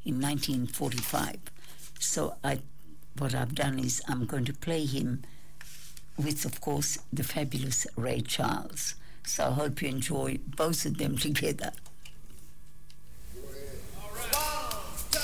in 1945. So what I've done is I'm going to play him with, of course, the fabulous Ray Charles. So I hope you enjoy both of them together.